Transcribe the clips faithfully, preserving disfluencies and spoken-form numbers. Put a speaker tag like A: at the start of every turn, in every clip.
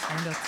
A: En dat,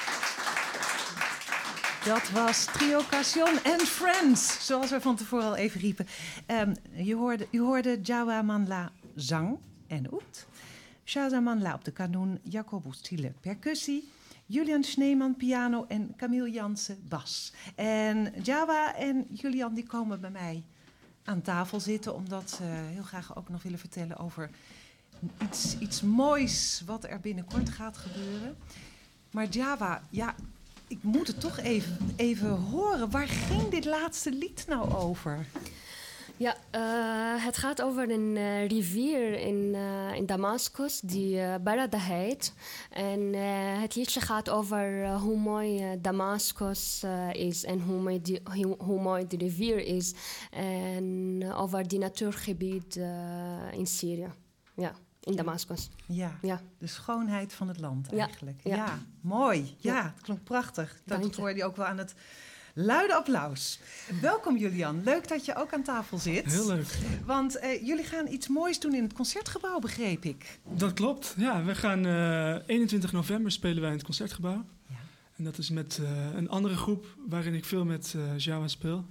A: dat was Trio Casion and Friends, zoals we van tevoren al even riepen. Um, je hoorde, u hoorde Jawa Manla zang en oet. Shaza Manla op de kanoen, Jacobus Thiele percussie, Julian Schneeman piano en Camille Jansen bas. En Jawa en Julian die komen bij mij aan tafel zitten, omdat ze heel graag ook nog willen vertellen over iets, iets moois wat er binnenkort gaat gebeuren. Maar Jawa, ja, ik moet het toch even, even horen. Waar ging dit laatste lied nou over?
B: Ja, uh, het gaat over een uh, rivier in, uh, in Damascus die uh, Barada heet. En uh, het liedje gaat over uh, hoe mooi uh, Damascus uh, is en hoe mooi, die, hoe, hoe mooi de rivier is. En uh, over die natuurgebied uh, in Syrië. Ja, in Damascus.
A: Ja, ja, de schoonheid van het land eigenlijk.
B: Ja,
A: ja. ja mooi. Ja, ja, het klonk prachtig. Dat, dat hoorde je ook wel aan het luide applaus. Welkom Julian, leuk dat je ook aan tafel zit.
C: Heel leuk.
A: Want uh, jullie gaan iets moois doen in het Concertgebouw, begreep ik.
C: Dat klopt, ja. We gaan uh, eenentwintig november spelen wij in het Concertgebouw. Ja. En dat is met uh, een andere groep waarin ik veel met uh, Jawa speel.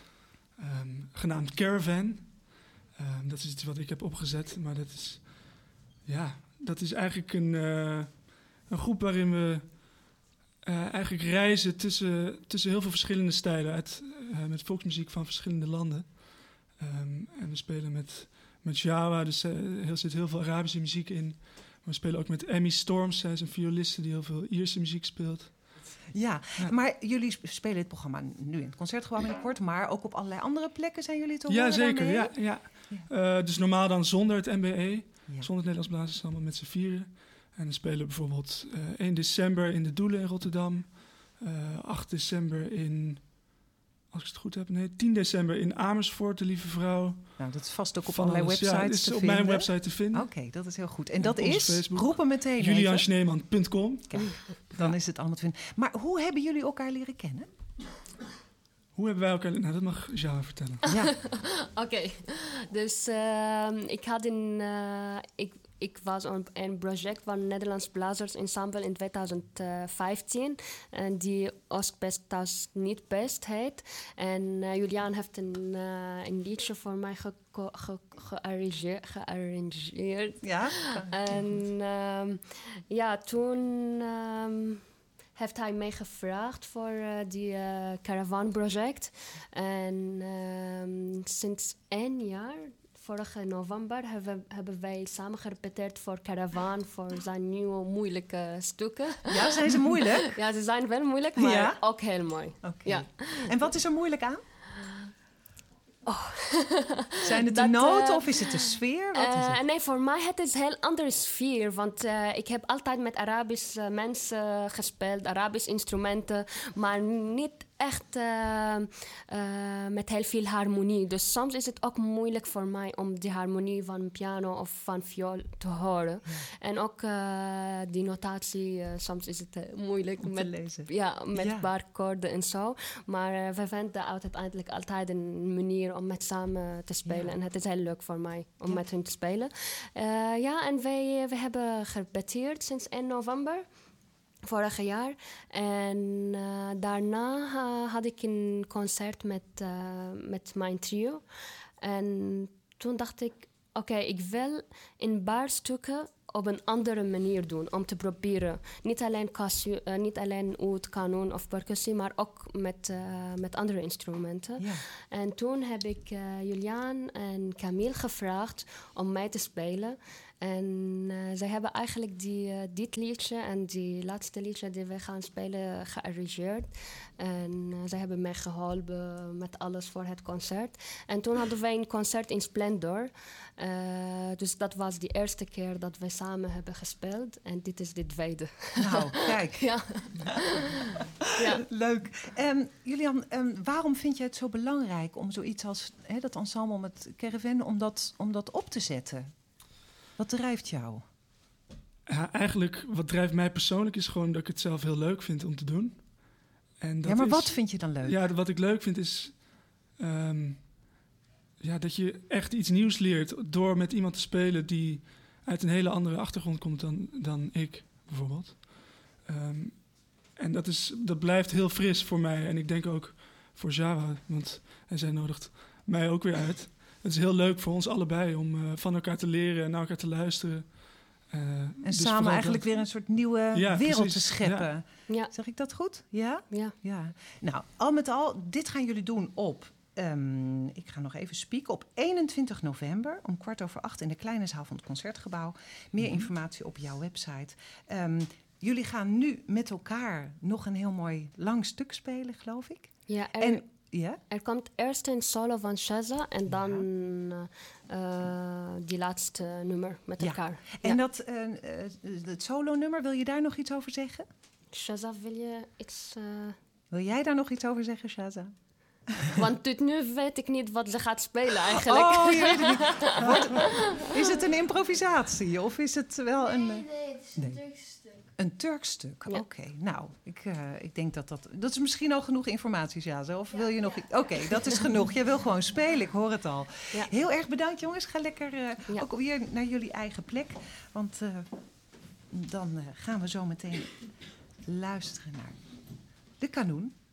C: Um, genaamd Caravan. Um, dat is iets wat ik heb opgezet, maar dat is, ja, dat is eigenlijk een, uh, een groep waarin we Uh, eigenlijk reizen tussen, tussen heel veel verschillende stijlen uit, uh, met volksmuziek van verschillende landen. Um, en we spelen met, met Jawa, dus uh, er zit heel veel Arabische muziek in. Maar we spelen ook met Emmy Storms, zij is een violiste die heel veel Ierse muziek speelt.
A: Ja, ja, maar jullie spelen dit programma nu in het Concertgebouw binnenkort, maar ook op allerlei andere plekken zijn jullie te horen?
C: Ja, zeker. Ja, ja.
A: ja.
C: Uh, dus normaal dan zonder het N B E,
A: ja. zonder
C: het Nederlands Blazers, allemaal met z'n vieren. En dan spelen we bijvoorbeeld uh, één december in de Doelen in Rotterdam. Uh, acht december in, als ik het goed heb, nee, tien december in Amersfoort, de Lieve Vrouw.
A: Nou, dat is vast ook op
C: Van
A: allerlei
C: alles.
A: websites
C: ja, het is
A: te
C: op
A: vinden.
C: mijn website te vinden.
A: Oké, okay, dat is heel goed. En, en dat is,
C: Facebook,
A: roepen meteen
C: julian schneeman punt com.
A: Kijk, dan ja. is het allemaal te vinden. Maar hoe hebben jullie elkaar leren kennen?
C: Hoe hebben wij elkaar... Nou, dat mag Jawa vertellen.
A: Ja.
B: Oké, okay. dus uh, ik had een... Uh, ik, Ik was op een project van Nederlands Blazers Ensemble in twintig vijftien. En die Oostbest Thuis Niet Best heet. En uh, Julian heeft een, uh, een liedje voor mij gearrangeerd. Ge- ge- ge-
A: ja?
B: En um, ja, toen... Um, heeft hij mij gevraagd voor uh, die uh, Caravan project. En um, sinds één jaar... Vorige november hebben, hebben wij samen gerepeteerd voor Caravan, voor zijn nieuwe moeilijke stukken.
A: Ja, zijn ze moeilijk?
B: Ja, ze zijn wel moeilijk, maar ja? ook heel mooi.
A: Okay.
B: Ja.
A: En wat is er moeilijk aan?
B: Oh.
A: Zijn het de
B: dat,
A: noten
B: uh,
A: of is het de sfeer? Wat
B: uh,
A: is het?
B: Nee, voor mij het is een heel andere sfeer. Want uh, ik heb altijd met Arabische mensen gespeeld, Arabische instrumenten, maar niet echt uh, uh, met heel veel harmonie. Dus soms is het ook moeilijk voor mij om die harmonie van piano of van viool te horen. Ja. En ook uh, die notatie, uh, soms is het uh, moeilijk
A: om
B: met,
A: te lezen.
B: Ja, met
A: ja.
B: een paar akkoorden en zo. Maar uh, we vinden uiteindelijk altijd een manier om met samen te spelen. Ja. En het is heel leuk voor mij om ja. met hen te spelen. Uh, ja, en wij, wij hebben gerepeteerd sinds één november. Vorig jaar. En uh, daarna uh, had ik een concert met, uh, met mijn trio. En toen dacht ik, oké, okay, ik wil een paar stukken op een andere manier doen, om te proberen. Niet alleen, kassu, uh, niet alleen oud, kanon of percussie, maar ook met, uh, met andere instrumenten. Ja. En toen heb ik uh, Julian en Camille gevraagd om mij te spelen. En uh, zij hebben eigenlijk die, uh, dit liedje en die laatste liedje die we gaan spelen gearrangeerd. En uh, zij hebben mij geholpen met alles voor het concert. En toen hadden wij een concert in Splendor. Uh, dus dat was de eerste keer dat we samen hebben gespeeld. En dit is de tweede.
A: Nou, kijk.
B: Ja.
A: Ja. Leuk. Um, Julian, um, waarom vind je het zo belangrijk om zoiets als he, dat ensemble met Caravan, om dat, om dat op te zetten? Wat drijft jou?
C: Ja, eigenlijk, wat drijft mij persoonlijk is gewoon dat ik het zelf heel leuk vind om te doen. En dat
A: ja, maar
C: is,
A: wat vind je dan leuk?
C: Ja, wat ik leuk vind is um, ja, dat je echt iets nieuws leert door met iemand te spelen die uit een hele andere achtergrond komt dan, dan ik, bijvoorbeeld. Um, en dat, is, dat blijft heel fris voor mij. En ik denk ook voor Jawa, want en zij nodigt mij ook weer uit. Het is heel leuk voor ons allebei om uh, van elkaar te leren en naar elkaar te luisteren. Uh,
A: en
C: dus
A: samen eigenlijk
C: dat.
A: weer een soort nieuwe
C: ja,
A: wereld
C: precies.
A: te scheppen.
B: Ja. Ja.
A: Zeg ik dat goed? Ja?
B: Ja.
A: Ja. Nou, al met al, dit gaan jullie doen op... Um, ik ga nog even spieken. Op eenentwintig november om kwart over acht in de kleine zaal van het Concertgebouw. Meer
C: Mm-hmm.
A: informatie op jouw website. Um, jullie gaan nu met elkaar nog een heel mooi lang stuk spelen, geloof ik.
B: Ja, er,
A: en, ja?
B: er komt eerst een solo van Shaza en dan uh, uh, die laatste nummer met
A: ja.
B: elkaar.
A: En
B: ja.
A: dat uh, uh, het solo-nummer, wil je daar nog iets over zeggen?
B: Shaza, wil je iets... Uh...
A: Wil jij daar nog iets over zeggen, Shaza?
B: Want tot nu weet ik niet wat ze gaat spelen eigenlijk.
A: Oh, je weet het niet. Wat, is het een improvisatie of is het wel een...
D: Nee, nee, het is een
A: nee.
D: Turks stuk.
A: Een Turks stuk,
B: Ja.
A: oké. Okay. Nou, ik, uh, ik denk dat dat... Dat is misschien al genoeg informatie, Shaza. Of wil je nog...
D: ja.
A: Oké, okay, dat is genoeg. Jij wil gewoon spelen, ik hoor het al.
B: Ja.
A: Heel erg bedankt, jongens. Ga lekker uh,
B: Ja.
A: ook weer naar jullie eigen plek. Want uh, dan uh, gaan we zo meteen luisteren naar De Kanoen.